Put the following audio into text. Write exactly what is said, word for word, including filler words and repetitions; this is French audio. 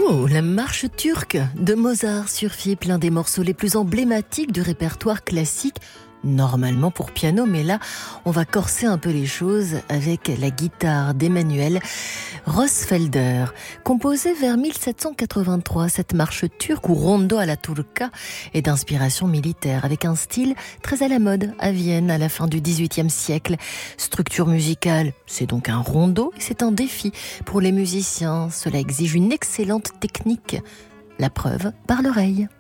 Oh, la marche turque de Mozart surfit l'un des morceaux les plus emblématiques du répertoire classique, normalement pour piano, mais là, on va corser un peu les choses avec la guitare d'Emanuel Rosfelder. Composée vers mille sept cent quatre-vingt-trois, cette marche turque ou rondo alla turca est d'inspiration militaire, avec un style très à la mode à Vienne à la fin du dix-huitième siècle. Structure musicale, c'est donc un rondo et c'est un défi pour les musiciens. Cela exige une excellente technique. La preuve par l'oreille.